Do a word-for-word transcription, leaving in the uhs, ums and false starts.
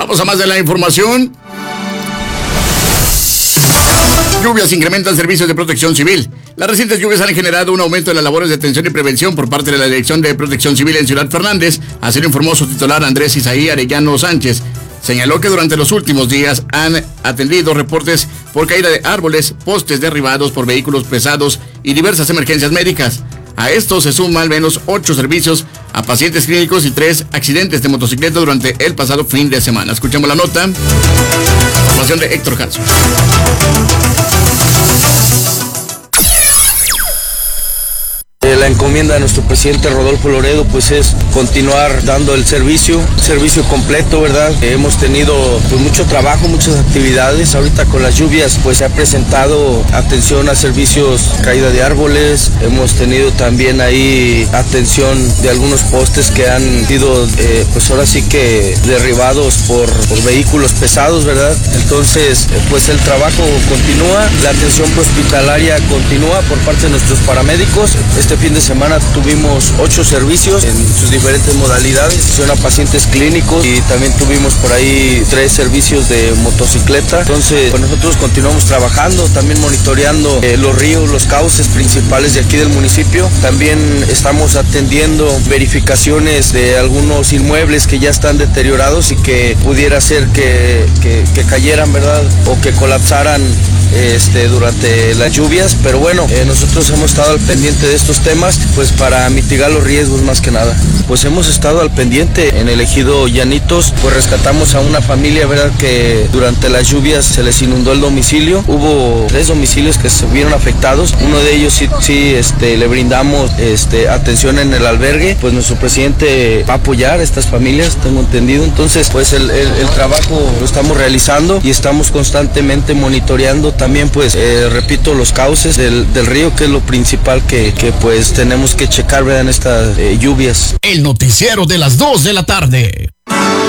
Vamos a más de la información. Lluvias incrementan servicios de protección civil. Las recientes lluvias han generado un aumento en las labores de atención y prevención por parte de la Dirección de Protección Civil en Ciudad Fernández, así lo informó su titular Andrés Isaí Arellano Sánchez. Señaló que durante los últimos días han atendido reportes por caída de árboles, postes derribados por vehículos pesados y diversas emergencias médicas. A esto se suman al menos ocho servicios a pacientes clínicos y tres accidentes de motocicleta durante el pasado fin de semana. Escuchemos la nota. Información de Héctor Hanson. La encomienda de nuestro presidente Rodolfo Loredo pues es continuar dando el servicio, servicio completo, ¿verdad? Hemos tenido pues mucho trabajo, muchas actividades. Ahorita con las lluvias pues se ha presentado atención a servicios, caída de árboles. Hemos tenido también ahí atención de algunos postes que han sido eh, pues ahora sí que derribados por, por vehículos pesados, ¿verdad? Entonces pues el trabajo continúa, la atención hospitalaria continúa por parte de nuestros paramédicos. Este fin de semana tuvimos ocho servicios en sus diferentes modalidades, atención a pacientes clínicos y también tuvimos por ahí tres servicios de motocicleta. Entonces, pues nosotros continuamos trabajando, también monitoreando eh, los ríos, los cauces principales de aquí del municipio. También estamos atendiendo verificaciones de algunos inmuebles que ya están deteriorados y que pudiera ser que, que, que cayeran, ¿verdad? O que colapsaran este, durante las lluvias. Pero bueno, eh, nosotros hemos estado al pendiente de estos temas, pues para mitigar los riesgos más que nada. Pues hemos estado al pendiente en el ejido Llanitos, pues rescatamos a una familia, verdad, que durante las lluvias se les inundó el domicilio. Hubo tres domicilios que se vieron afectados. Uno de ellos sí, sí este, le brindamos este, atención en el albergue. Pues nuestro presidente va a apoyar a estas familias, tengo entendido. Entonces, pues el, el, el trabajo lo estamos realizando y estamos constantemente monitoreando también, pues, eh, repito, los cauces del, del río, que es lo principal que, que pues tenemos que checar, ¿verdad?, en estas eh, lluvias. El noticiero de las dos de la tarde.